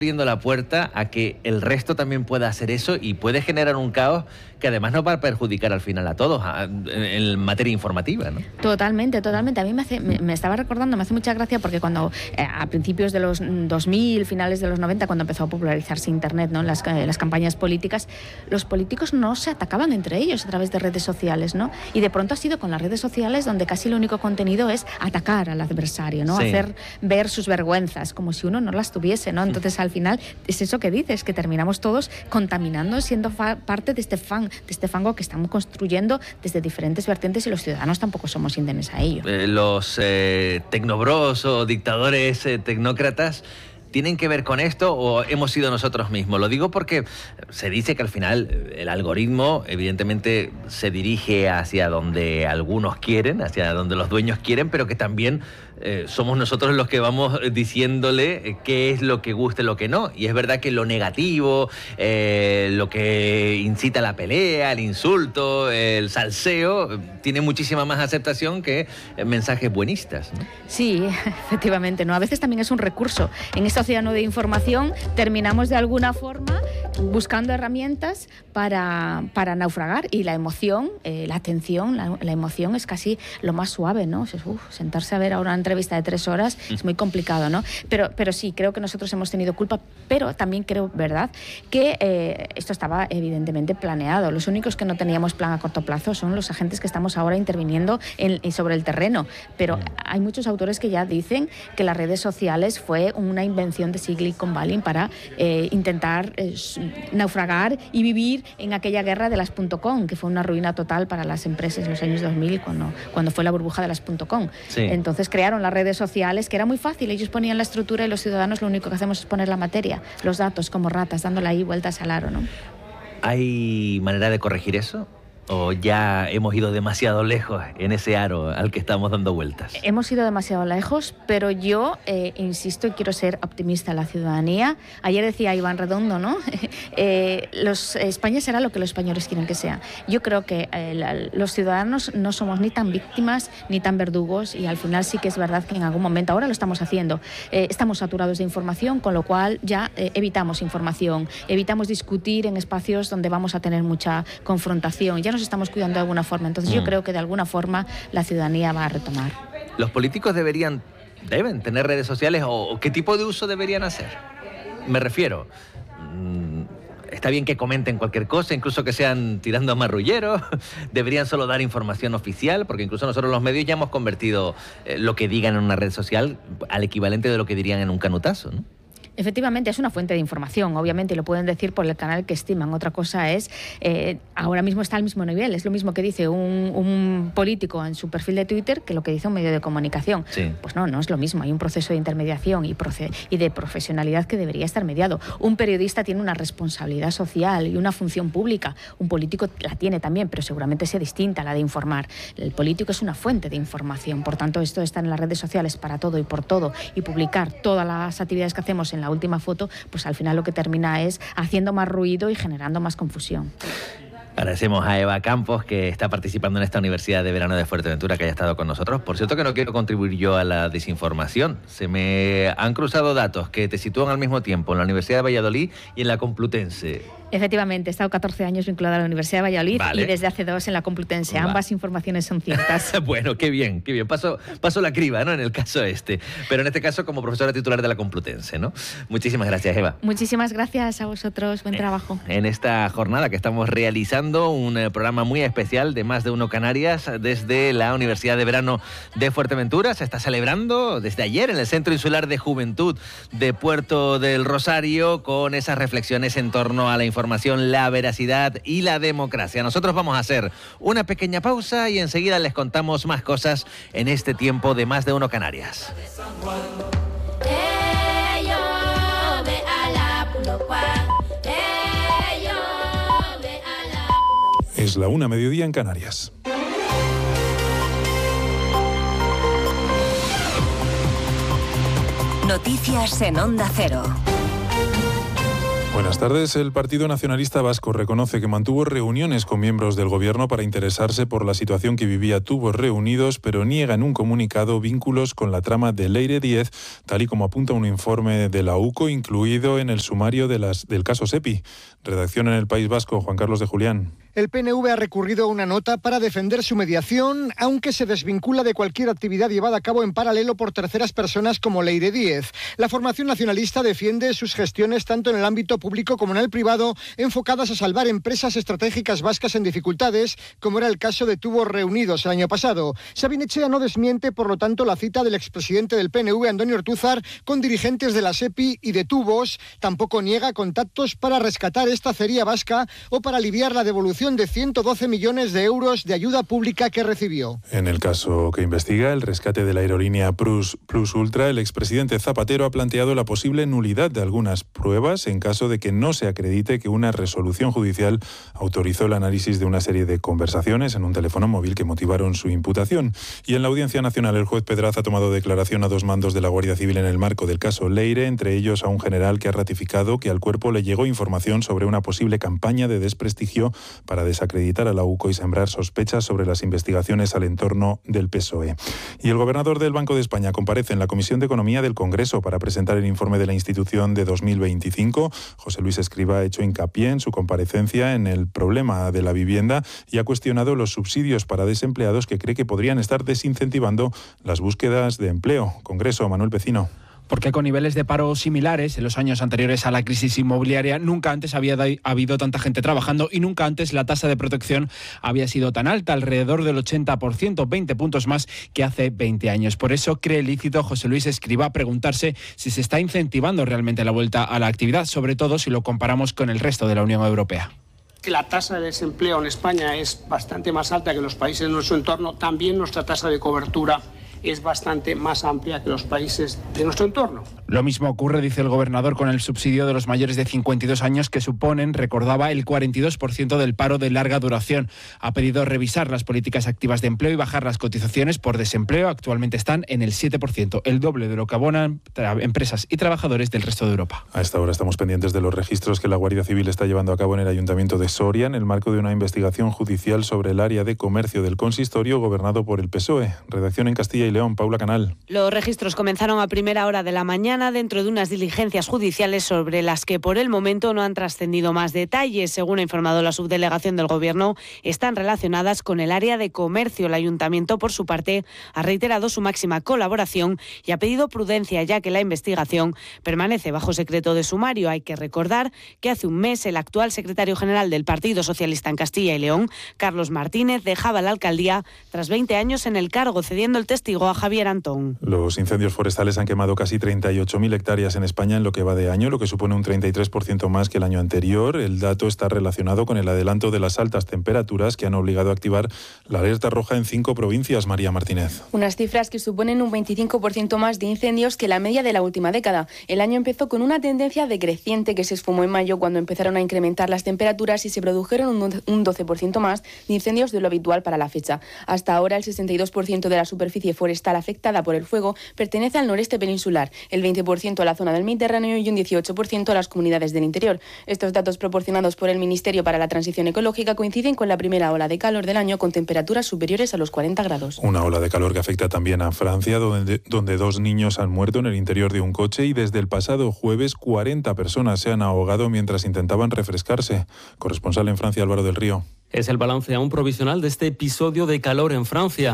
abriendo la puerta a que el resto también pueda hacer eso y puede generar un caos que además nos va a perjudicar al final a todos en materia informativa, ¿no? Totalmente. A mí me estaba recordando, me hace mucha gracia porque cuando a principios de los 2000, finales de los 90, cuando empezó a popularizarse Internet, ¿no? Las campañas políticas, los políticos no se atacaban entre ellos a través de redes sociales, ¿no? Y de pronto ha sido con las redes sociales donde casi el único contenido es atacar al adversario, ¿no? Sí. Hacer ver sus vergüenzas, como si uno no las tuviese, ¿no? Entonces al final es eso que dices, que terminamos todos contaminando, siendo parte de este fango que estamos construyendo desde diferentes vertientes, y los ciudadanos tampoco somos indemnes a ello. Los tecnobros o dictadores tecnócratas ¿tienen que ver con esto o hemos sido nosotros mismos? Lo digo porque se dice que al final el algoritmo evidentemente se dirige hacia donde algunos quieren, hacia donde los dueños quieren, pero que también somos nosotros los que vamos diciéndole qué es lo que gusta y lo que no. Y es verdad que lo negativo, lo que incita a la pelea, el insulto, el salseo, tiene muchísima más aceptación que mensajes buenistas, ¿no? Sí, efectivamente, ¿no? A veces también es un recurso. En este océano de información terminamos de alguna forma buscando herramientas para naufragar, y la emoción, la atención, la emoción es casi lo más suave, ¿no? Sentarse a ver ahora una entrevista de 3 horas es muy complicado, ¿no? Pero sí, creo que nosotros hemos tenido culpa, pero también creo, ¿verdad?, que esto estaba evidentemente planeado. Los únicos que no teníamos plan a corto plazo son los agentes que estamos ahora interviniendo sobre el terreno, pero hay muchos autores que ya dicen que las redes sociales fue una invención de Silicon Valley para intentar naufragar y vivir en aquella guerra de las .com, que fue una ruina total para las empresas en los años 2000 cuando fue la burbuja de las .com. Sí. Entonces crearon las redes sociales, que era muy fácil, ellos ponían la estructura y los ciudadanos lo único que hacemos es poner la materia, los datos como ratas, dándole ahí vueltas al aro, ¿no? ¿Hay manera de corregir eso? ¿O ya hemos ido demasiado lejos en ese aro al que estamos dando vueltas? Hemos ido demasiado lejos, pero yo insisto y quiero ser optimista en la ciudadanía. Ayer decía Iván Redondo, ¿no? España será lo que los españoles quieren que sea. Yo creo que los ciudadanos no somos ni tan víctimas ni tan verdugos, y al final sí que es verdad que en algún momento, ahora lo estamos haciendo, estamos saturados de información, con lo cual ya evitamos información, evitamos discutir en espacios donde vamos a tener mucha confrontación. Ya nos estamos cuidando de alguna forma. Entonces yo creo que de alguna forma la ciudadanía va a retomar. ¿Los políticos deben tener redes sociales o qué tipo de uso deberían hacer? Me refiero, está bien que comenten cualquier cosa, incluso que sean tirando a marrulleros, deberían solo dar información oficial, porque incluso nosotros los medios ya hemos convertido lo que digan en una red social al equivalente de lo que dirían en un canutazo, ¿no? Efectivamente, es una fuente de información, obviamente, y lo pueden decir por el canal que estiman. Otra cosa es, ahora mismo está al mismo nivel. Es lo mismo que dice un político en su perfil de Twitter que lo que dice un medio de comunicación. Sí. Pues no es lo mismo. Hay un proceso de intermediación y de profesionalidad que debería estar mediado. Un periodista tiene una responsabilidad social y una función pública. Un político la tiene también, pero seguramente sea distinta a la de informar. El político es una fuente de información. Por tanto, esto de estar en las redes sociales para todo y por todo y publicar todas las actividades que hacemos en la última foto, pues al final lo que termina es haciendo más ruido y generando más confusión. Agradecemos a Eva Campos, que está participando en esta Universidad de Verano de Fuerteventura, que haya estado con nosotros. Por cierto, que no quiero contribuir yo a la desinformación. Se me han cruzado datos que te sitúan al mismo tiempo en la Universidad de Valladolid y en la Complutense. Efectivamente, he estado 14 años vinculada a la Universidad de Valladolid, vale, y desde hace 2 en la Complutense. Ambas informaciones son ciertas. Bueno, qué bien. Paso la criba, ¿no?, en el caso este. Pero en este caso como profesora titular de la Complutense, ¿no? Muchísimas gracias, Eva. Muchísimas gracias a vosotros. Buen trabajo. En esta jornada que estamos realizando, un programa muy especial de Más de Uno Canarias desde la Universidad de Verano de Fuerteventura. Se está celebrando desde ayer en el Centro Insular de Juventud de Puerto del Rosario, con esas reflexiones en torno a la información, la veracidad y la democracia. Nosotros vamos a hacer una pequeña pausa y enseguida les contamos más cosas en este tiempo de Más de Uno Canarias. Es la 1:00 mediodía en Canarias. Noticias en Onda Cero. Buenas Buenas tardes. El Partido Nacionalista Vasco reconoce que mantuvo reuniones con miembros del Gobierno para interesarse por la situación que vivía Tubos Reunidos, pero niega en un comunicado vínculos con la trama de Leire 10, tal y como apunta un informe de la UCO incluido en el sumario del caso SEPI. Redacción en el País Vasco, Juan Carlos de Julián. El PNV ha recurrido a una nota para defender su mediación, aunque se desvincula de cualquier actividad llevada a cabo en paralelo por terceras personas como Leire 10. La formación nacionalista defiende sus gestiones tanto en el ámbito público como en el privado, enfocadas a salvar empresas estratégicas vascas en dificultades, como era el caso de Tubos Reunidos el año pasado. Sabin Etxea no desmiente, por lo tanto, la cita del expresidente del PNV, Andoni Ortúzar, con dirigentes de la SEPI y de Tubos. Tampoco niega contactos para rescatar esta acería vasca o para aliviar la devolución de 112 millones de euros de ayuda pública que recibió. En el caso que investiga el rescate de la aerolínea Plus Ultra, el expresidente Zapatero ha planteado la posible nulidad de algunas pruebas en caso de que no se acredite que una resolución judicial autorizó el análisis de una serie de conversaciones en un teléfono móvil que motivaron su imputación. Y en la Audiencia Nacional, el juez Pedraz ha tomado declaración a dos mandos de la Guardia Civil en el marco del caso Leire, entre ellos a un general que ha ratificado que al cuerpo le llegó información sobre una posible campaña de desprestigio para desacreditar a la UCO y sembrar sospechas sobre las investigaciones al entorno del PSOE. Y el gobernador del Banco de España comparece en la Comisión de Economía del Congreso para presentar el informe de la institución de 2025. José Luis Escrivá ha hecho hincapié en su comparecencia en el problema de la vivienda y ha cuestionado los subsidios para desempleados que cree que podrían estar desincentivando las búsquedas de empleo. Congreso, Manuel Pecino. Porque con niveles de paro similares en los años anteriores a la crisis inmobiliaria, nunca antes había habido tanta gente trabajando y nunca antes la tasa de protección había sido tan alta, alrededor del 80%, 20 puntos más que hace 20 años. Por eso cree lícito José Luis Escrivá preguntarse si se está incentivando realmente la vuelta a la actividad, sobre todo si lo comparamos con el resto de la Unión Europea. La tasa de desempleo en España es bastante más alta que los países de nuestro entorno. También nuestra tasa de cobertura es bastante más amplia que los países de nuestro entorno. Lo mismo ocurre, dice el gobernador, con el subsidio de los mayores de 52 años que suponen, recordaba, el 42% del paro de larga duración. Ha pedido revisar las políticas activas de empleo y bajar las cotizaciones por desempleo. Actualmente están en el 7%, el doble de lo que abonan empresas y trabajadores del resto de Europa. A esta hora estamos pendientes de los registros que la Guardia Civil está llevando a cabo en el Ayuntamiento de Soria en el marco de una investigación judicial sobre el área de comercio del consistorio gobernado por el PSOE. Redacción en Castilla y León, Paula Canal. Los registros comenzaron a primera hora de la mañana dentro de unas diligencias judiciales sobre las que por el momento no han trascendido más detalles. Según ha informado la subdelegación del Gobierno, están relacionadas con el área de comercio. El Ayuntamiento, por su parte, ha reiterado su máxima colaboración y ha pedido prudencia, ya que la investigación permanece bajo secreto de sumario. Hay que recordar que hace un mes el actual secretario general del Partido Socialista en Castilla y León, Carlos Martínez, dejaba la alcaldía tras 20 años en el cargo, cediendo el testigo a Javier Antón. Los incendios forestales han quemado casi 38.000 hectáreas en España en lo que va de año, lo que supone un 33% más que el año anterior. El dato está relacionado con el adelanto de las altas temperaturas que han obligado a activar la alerta roja en 5 provincias. María Martínez. Unas cifras que suponen un 25% más de incendios que la media de la última década. El año empezó con una tendencia decreciente que se esfumó en mayo cuando empezaron a incrementar las temperaturas y se produjeron un 12% más de incendios de lo habitual para la fecha. Hasta ahora el 62% de la superficie forestal afectada por el fuego pertenece al noreste peninsular, el 20% a la zona del Mediterráneo y un 18% a las comunidades del interior. Estos datos proporcionados por el Ministerio para la Transición Ecológica coinciden con la primera ola de calor del año con temperaturas superiores a los 40 grados. Una ola de calor que afecta también a Francia, donde 2 niños han muerto en el interior de un coche y desde el pasado jueves 40 personas se han ahogado mientras intentaban refrescarse. Corresponsal en Francia, Álvaro del Río. Es el balance aún provisional de este episodio de calor en Francia.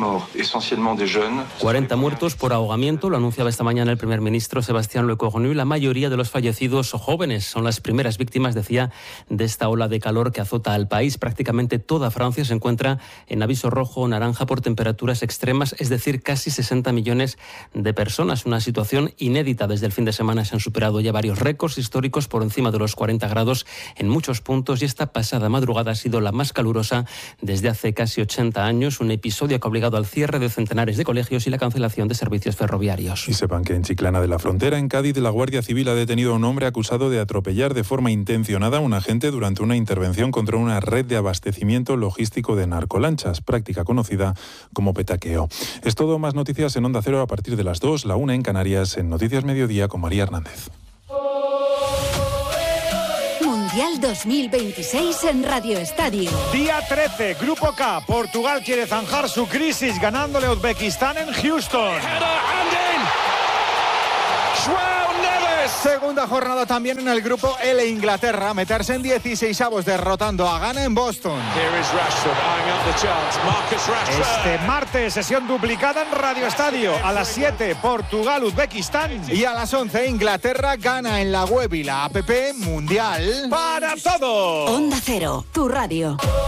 40 muertos por ahogamiento, lo anunciaba esta mañana el primer ministro Sébastien Lecornu. La mayoría de los fallecidos jóvenes son las primeras víctimas, decía, de esta ola de calor que azota al país. Prácticamente toda Francia se encuentra en aviso rojo o naranja por temperaturas extremas, es decir, casi 60 millones de personas. Una situación inédita. Desde el fin de semana se han superado ya varios récords históricos por encima de los 40 grados en muchos puntos y esta pasada madrugada ha sido la más calurosa desde hace casi 80 años, un episodio que ha obligado al cierre de centenares de colegios y la cancelación de servicios ferroviarios. Y sepan que en Chiclana de la Frontera, en Cádiz, la Guardia Civil ha detenido a un hombre acusado de atropellar de forma intencionada a un agente durante una intervención contra una red de abastecimiento logístico de narcolanchas, práctica conocida como petaqueo. Es todo, más noticias en Onda Cero a partir de las 2, la 1 en Canarias, en Noticias Mediodía con María Hernández. Mundial 2026 en Radio Estadio. Día 13, Grupo K. Portugal quiere zanjar su crisis ganándole a Uzbekistán en Houston. Segunda jornada también en el grupo L. Inglaterra, meterse en 16avos derrotando a Ghana en Boston. Este martes, sesión duplicada en Radio Estadio. A las 7, Portugal, Uzbekistán. Y a las 11, Inglaterra gana en la web y la app Mundial para todos. Onda Cero, tu radio.